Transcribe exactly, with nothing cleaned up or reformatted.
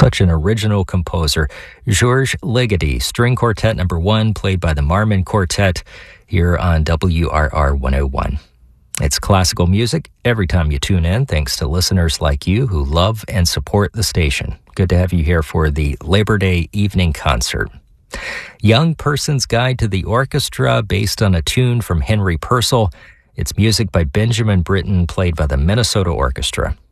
Such an original composer. Georges Ligeti, String Quartet number one, played by the Marmon Quartet here on W R R one oh one. It's classical music every time you tune in, thanks to listeners like you who love and support the station. Good to have you here for the Labor Day evening concert. Young Person's Guide to the Orchestra, based on a tune from Henry Purcell. It's music by Benjamin Britten, played by the Minnesota Orchestra.